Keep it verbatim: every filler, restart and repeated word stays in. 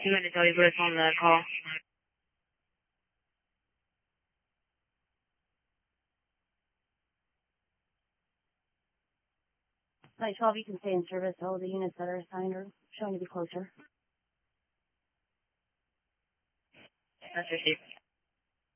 two minutes, I'll be brief on the call. Site twelve, you can stay in service. All of the units that are assigned are showing to be closer. That's received.